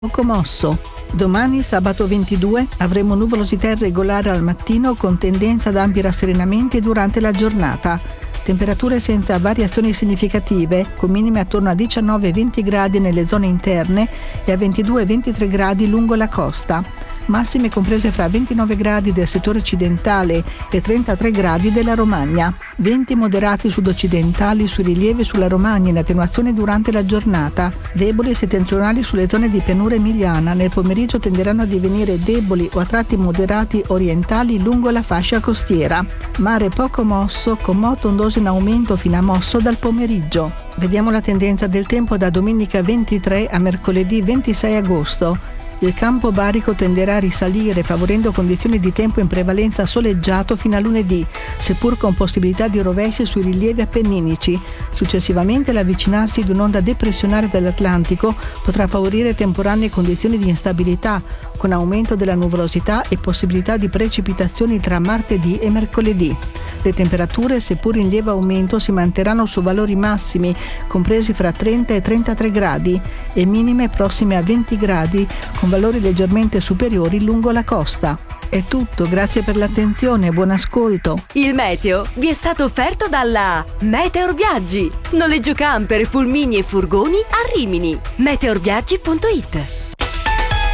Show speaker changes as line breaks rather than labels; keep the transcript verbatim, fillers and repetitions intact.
Poco mosso. Domani, sabato ventidue, avremo nuvolosità irregolare al mattino con tendenza ad ampi rasserenamenti durante la giornata. Temperature senza variazioni significative, con minime attorno a diciannove venti gradi nelle zone interne e a ventidue ventitré gradi lungo la costa. Massime comprese fra ventinove gradi del settore occidentale e trentatré gradi della Romagna. Venti moderati sud-occidentali sui rilievi sulla Romagna in attenuazione durante la giornata. Deboli settentrionali sulle zone di pianura emiliana. Nel pomeriggio tenderanno a divenire deboli o a tratti moderati orientali lungo la fascia costiera. Mare poco mosso, con moto ondoso in aumento fino a mosso dal pomeriggio. Vediamo la tendenza del tempo da domenica ventitré a mercoledì ventisei agosto. Il campo barico tenderà a risalire, favorendo condizioni di tempo in prevalenza soleggiato fino a lunedì, seppur con possibilità di rovesci sui rilievi appenninici. Successivamente l'avvicinarsi di un'onda depressionale dall'Atlantico potrà favorire temporanee condizioni di instabilità, con aumento della nuvolosità e possibilità di precipitazioni tra martedì e mercoledì. Le temperature, seppur in lieve aumento, si manterranno su valori massimi, compresi fra trenta e trentatré gradi, e minime prossime a venti gradi, con valori leggermente superiori lungo la costa. È tutto, grazie per l'attenzione e buon ascolto.
Il meteo vi è stato offerto dalla Meteor Viaggi. Noleggio camper, pulmini e furgoni a Rimini. meteor viaggi punto it